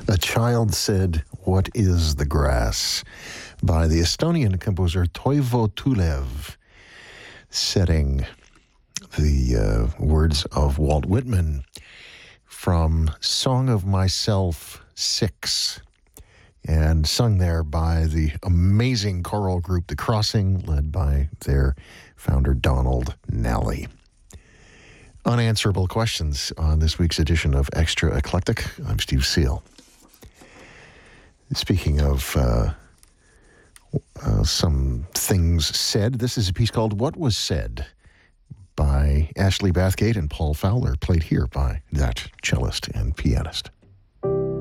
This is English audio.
A child said, "What is the grass?" by the Estonian composer Toivo Tulev, setting the words of Walt Whitman from Song of Myself 6, and sung there by the amazing choral group The Crossing, led by their founder Donald Nally. Unanswerable questions on this week's edition of Extra Eclectic. I'm Steve Seal. Speaking of some things said, this is a piece called What Was Said by Ashley Bathgate and Paul Fowler, played here by that cellist and pianist.